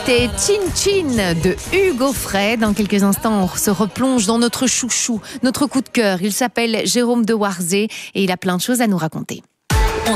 C'était Chin Chin de Hugo Frey. Dans quelques instants, on se replonge dans notre chouchou, notre coup de cœur. Il s'appelle Jérôme de Warzée et il a plein de choses à nous raconter.